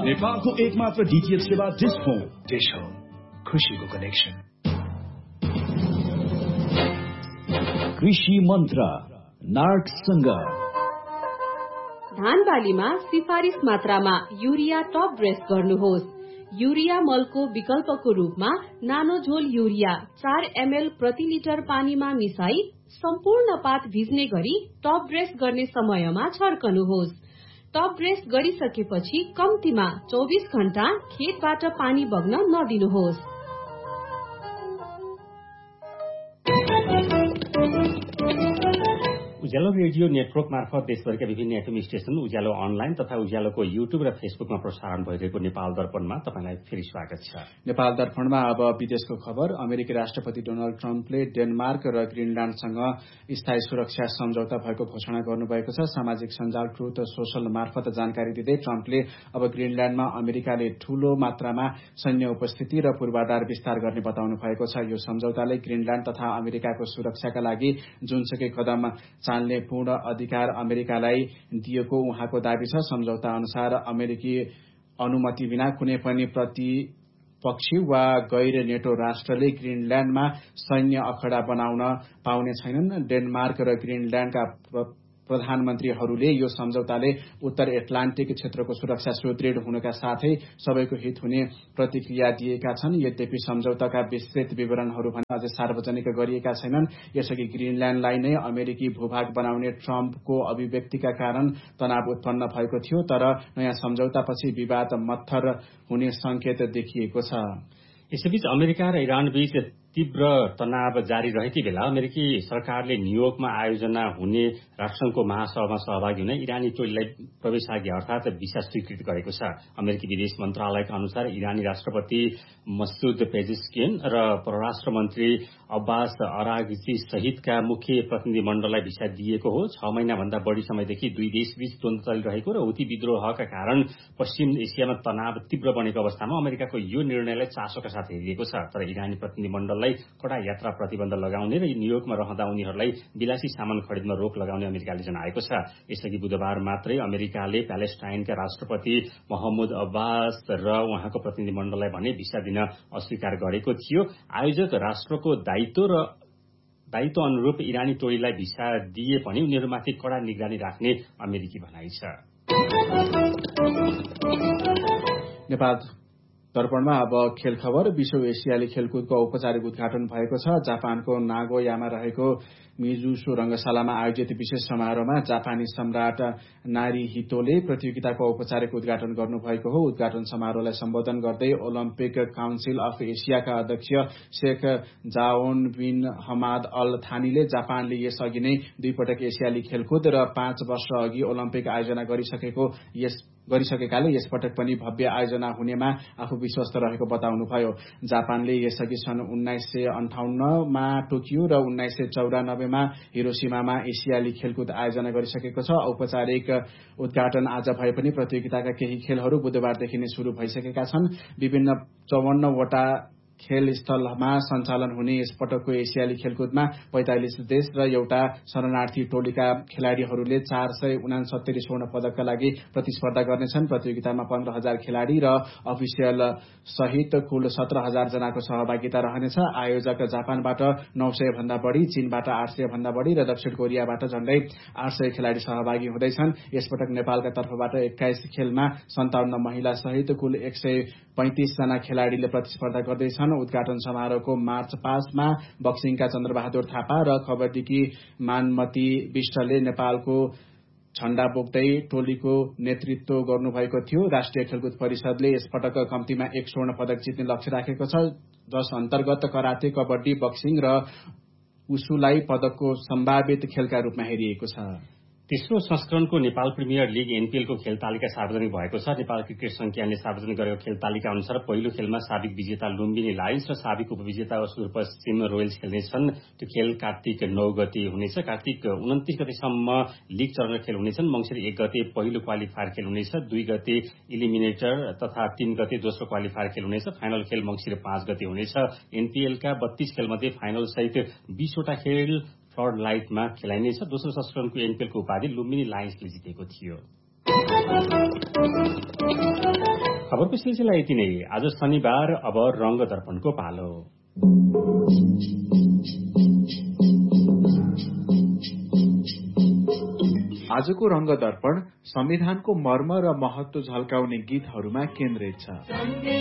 नेपालको एकमात्र डीटीएच सेवा डिश होम। डिश होम, खुशीको कनेक्सन। कृषि मन्त्र नार्कसँग धान बालीमा सिफारिस मात्रामा युरिया टप ड्रेस गर्नुहोस्। युरिया मलको विकल्पको रूपमा नानो झोल युरिया 4 ml प्रति लिटर पानीमा मिसाई सम्पूर्ण पात भिज्ने गरी टप ड्रेस गर्ने समयमा छर्कनुहोस्। टप ड्रेस गरिसकेपछि कम्तीमा 24 घण्टा खेतबाट पानी बग्न नदिनुहोस्। उज्यालो रेडियो नेटवर्क मार्फत देशभरिका विभिन्न एफएम स्टेशन, उज्यालो अनलाइन तथा उज्यालोको युट्युब र फेसबुकमा प्रसारण भइरहेको नेपाल दर्पणमा तपाईलाई फेरि स्वागत छ। नेपाल दर्पणमा अब विदेशको खबर। अमेरिकी राष्ट्रपति डोनाल्ड ट्रम्पले डेनमार्क र ग्रिनल्याण्डसँग स्थायी सुरक्षा सम्झौता भएको घोषणा गर्नुभएको छ। सामाजिक सञ्जाल ट्रुथ सोशल मार्फत जानकारी दिँदै ट्रम्पले अब ग्रिनल्याण्डमा अमेरिकाले ठूलो मात्रामा सैन्य उपस्थिति र पूर्वाधार विस्तार गर्ने बताउनु भएको छ। यो सम्झौताले ग्रिनल्याण्ड तथा अमेरिकाको सुरक्षाका लागि जुनसुकै कदम चाल्ने पूर्ण अधिकार अमेरिकालाई दिएको उहाँको दावी छ। सम्झौता अनुसार अमेरिकी अनुमति बिना कुनै पनि प्रतिपक्षी वा गैर नेटो राष्ट्रले ग्रिनल्याण्डमा सैन्य अखडा बनाउन पाउने छैनन्। डेनमार्क र ग्रिनल्याण्डका प्रधानमन्त्रीहरूले यो सम्झौताले उत्तर एटलान्टिक क्षेत्रको सुरक्षा सुदृढ हुनका साथै सबैको हित हुने प्रतिक्रिया दिएका छन्। यद्यपि सम्झौताका विस्तृत विवरणहरू भने अझै सार्वजनिक गरिएका छैनन्। यसअघि ग्रिनल्याण्डलाई नै अमेरिकी भूभाग बनाउने ट्रम्पको अभिव्यक्तिका कारण तनाव उत्पन्न भएको थियो, तर नयाँ सम्झौतापछि विवाद मत्थर हुने संकेत देखिएको छ। यसैबीच अमेरिका र इरान बीच तीव्र तनाव जारी रहेकै बेला अमेरिकी सरकारले न्युयोर्कमा आयोजना हुने राष्ट्रसङ्घको महासभामा सहभागी हुने इरानी टोलीलाई प्रवेशाज्ञा अर्थात भिसा स्वीकृत गरेको छ। अमेरिकी विदेश मन्त्रालयका अनुसार इरानी राष्ट्रपति मसुद पेजेस्कियन र परराष्ट्र मन्त्री अब्बास अराग्ची सहितका मुख्य प्रतिनिधिमण्डललाई भिसा दिएको हो। 6 महिनाभन्दा बढी समयदेखि दुई देशबीच द्वन्द्व चलिरहेको र हुती विद्रोहका कारण पश्चिम एसियामा तनाव तीव्र बनेको अवस्थामा अमेरिकाको यो निर्णयलाई चासोका साथ हेरिएको छ। तर इरानी प्रतिनिधिमण्डललाई कडा यात्रा प्रतिबन्ध लगाउने र न्युयोर्कमा रहँदा उनीहरूलाई विलासी सामान खरिदमा रोक लगाउने अमेरिकाले जनाएको छ। यसअघि बुधबार मात्रै अमेरिकाले प्यालेस्टाइनका राष्ट्रपति महमुद अब्बास र उहाँको प्रतिनिधिमण्डललाई भने भिसा दिन अस्वीकार गरेको थियो। आयोजक राष्ट्रको दायित्व अनुरूप इरानी टोलीलाई भिसा दिए पनि उनीहरूमाथि कडा निगरानी राख्ने अमेरिकी भनाइ छ। नेपाल दर्पणमा अब खेल खबर। विश्व एसियाली खेलकुदको औपचारिक उद्घाटन भएको छ। जापानको नागोयामा रहेको मिजुसो रंगशालामा आयोजित विशेष समारोहमा जापानी सम्राट नारिहितोले प्रतियोगिताको औपचारिक उद्घाटन गर्नुभएको हो। उद्घाटन समारोहलाई सम्बोधन गर्दै ओलम्पिक काउन्सिल अफ एसियाका अध्यक्ष शेख जाओन बिन हमाद अल थानीले जापानले यसअघि नै 2 पटक एसियाली खेलकुद र 5 वर्ष अघि ओलम्पिक आयोजना गरिसकेकाले यसपटक पनि भव्य आयोजना हुनेमा आफू विश्वस्त रहेको बताउनुभयो। जापानले यसअघि सन् 1958 मा टोकियो र 1994 मा हिरोशिमामा एसियाली खेलकुद आयोजना गरिसकेको छ। औपचारिक उद्घाटन आज भए पनि प्रतियोगिताका केही खेलहरू बुधबारदेखि नै शुरू भइसकेका छन्। विभिन्न 54 वटा खेल स्थलमा सञ्चालन हुने यसपटकको एसियाली खेलकुदमा 45 देश र एउटा शरणार्थी टोलीका खेलाड़ीहरूले 469 स्वर्ण पदकका लागि प्रतिस्पर्धा गर्नेछन्। प्रतियोगितामा 15,000 खेलाड़ी र अफिसियल सहित कुल 17,000 जनाको सहभागिता रहनेछ। आयोजक जापानबाट 900 भन्दा बढ़ी, चीनबाट 800 भन्दा बढ़ी र दक्षिण कोरियाबाट झण्डै 800 खेलाड़ी सहभागी हुँदैछन्। यसपटक नेपालका तर्फबाट 21 खेलमा 57 महिला सहित कुल 135 जना खेलाड़ीले प्रतिस्पर्धा गर्दैछन्। उद्घाटन समारोहको मार्च पासमा बक्सिङका चन्द्रबहादुर थापा र कबड्डीकी मानमती विष्टले नेपालको झण्डा बोक्दै टोलीको नेतृत्व गर्नुभएको थियो। राष्ट्रिय खेलकुद परिषदले यसपटक कम्तीमा 1 स्वर्ण पदक जित्ने लक्ष्य राखेको छ, जस अन्तर्गत कराते, कबड्डी, बक्सिङ र उसुलाई पदकको सम्भावित खेलका रूपमा हेरिएको छ। तेस्रो संस्करणको नेपाल प्रिमियर लीग एनपीएलको खेल तालिका सार्वजनिक भएको छ। नेपाल क्रिकेट संज्ञानले सार्वजनिक गरेको खेल तालिका अनुसार पहिलो खेलमा साबिक विजेता लुम्बिनी लायन्स र साबिक उपविजेता सुदूरपश्चिम रोयल्स खेल्नेछन्। त्यो खेल कार्तिक 9 गते हुनेछ। कार्तिक 29 गतेसम्म लीग चरण खेल हुनेछन्। मंसिर 1 गते पहिलो क्वालिफायर खेल हुनेछ, 2 गते इलिमिनेटर तथा 3 गते दोस्रो क्वालिफायर खेल हुनेछ। फाइनल खेल मंसिर 5 गते हुनेछ। एनपीएलका 32 खेलमध्ये फाइनल सहित 20 वटा खेल फ्लड लाइटमा खेलाइनेछ। दोस्रो संस्करणको एनपीएलको उपाधि लुम्बिनी लायन्सले जितेको थियो। खबरको सिलसिला यति नै। आज शनिबार, अब रंग दर्पणको पालो। आजको रंग दर्पण संविधानको मर्म र महत्व झल्काउने गीतहरूमा केन्द्रित छ।